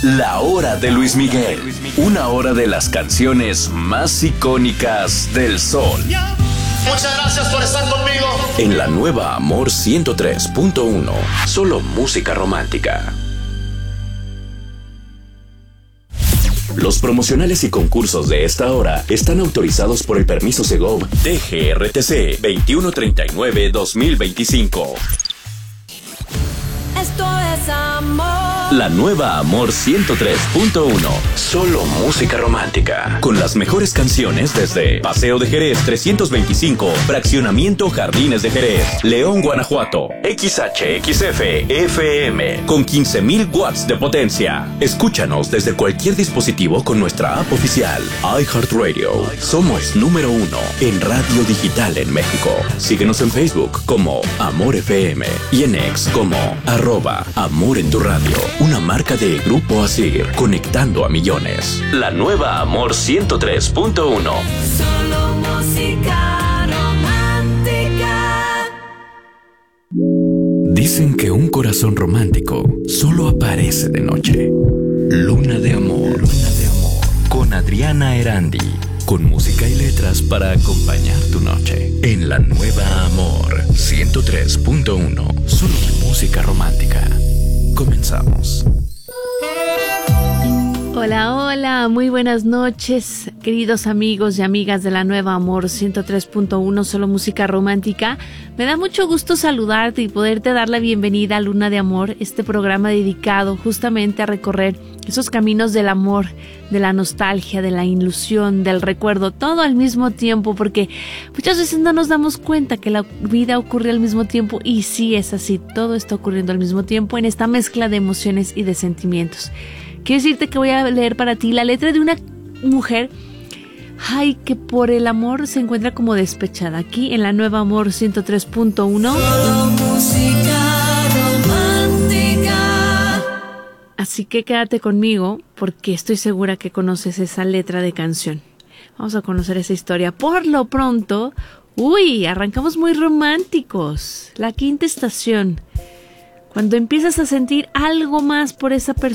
La Hora de Luis Miguel. Una hora de las canciones más icónicas del Sol. Muchas gracias por estar conmigo. En la nueva Amor 103.1. Solo música romántica. Los promocionales y concursos de esta hora están autorizados por el permiso Segov DGRTC 2139-2025. Esto es amor. La nueva Amor 103.1. Solo música romántica. Con las mejores canciones desde Paseo de Jerez 325, Fraccionamiento Jardines de Jerez, León, Guanajuato, XHXF FM, con 15,000 watts de potencia. Escúchanos desde cualquier dispositivo con nuestra app oficial, iHeartRadio. Somos número 1 en radio digital en México. Síguenos en Facebook como Amor FM y en X como @Amor en tu radio. Una marca de Grupo Asir, conectando a millones. La nueva Amor 103.1. Solo música romántica. Dicen que un corazón romántico solo aparece de noche. Luna de Amor. Luna de Amor. Con Adriana Erandi. Con música y letras para acompañar tu noche. En la nueva Amor 103.1. Solo música romántica. Comenzamos. Hola, hola, muy buenas noches, queridos amigos y amigas de la nueva Amor 103.1, solo música romántica. Me da mucho gusto saludarte y poderte dar la bienvenida a Luna de Amor, este programa dedicado justamente a recorrer esos caminos del amor, de la nostalgia, de la ilusión, del recuerdo, todo al mismo tiempo, porque muchas veces no nos damos cuenta que la vida ocurre al mismo tiempo, y sí es así, todo está ocurriendo al mismo tiempo en esta mezcla de emociones y de sentimientos. Quiero decirte que voy a leer para ti la letra de una mujer, ay, que por el amor se encuentra como despechada, aquí en la nueva Amor 103.1. Solo música romántica. Así que quédate conmigo porque estoy segura que conoces esa letra de canción. Vamos a conocer esa historia. Por lo pronto, arrancamos muy románticos. La quinta estación. Cuando empiezas a sentir algo más por esa persona